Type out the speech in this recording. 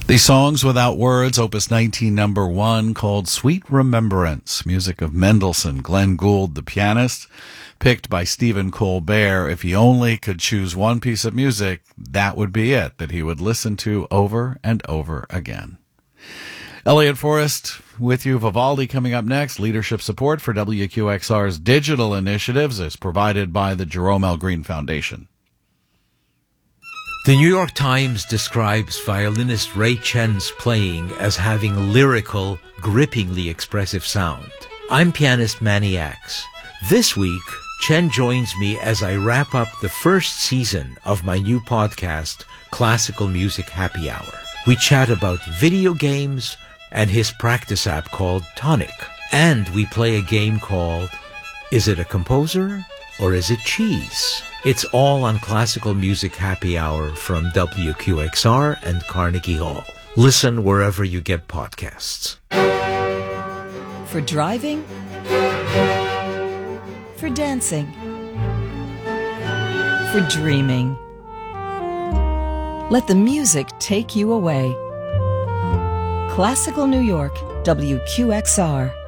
The Songs Without Words, Opus 19, number 1, called Sweet Remembrance, music of Mendelssohn, Glenn Gould, the pianist, picked by Stephen Colbert. If he only could choose one piece of music, that would be it, that he would listen to over and over again. Elliot Forrest with you. Vivaldi coming up next. Leadership support for WQXR's digital initiatives is provided by the Jerome L. Green Foundation. The New York Times describes violinist Ray Chen's playing as having lyrical, grippingly expressive sound. I'm pianist Manny Axe. This week, Chen joins me as I wrap up the first season of my new podcast, Classical Music Happy Hour. We chat about video games and his practice app called Tonic. And we play a game called Is It a Composer or Is It Cheese? It's all on Classical Music Happy Hour from WQXR and Carnegie Hall. Listen wherever you get podcasts. For driving, for dancing, for dreaming. Let the music take you away. Classical New York, WQXR.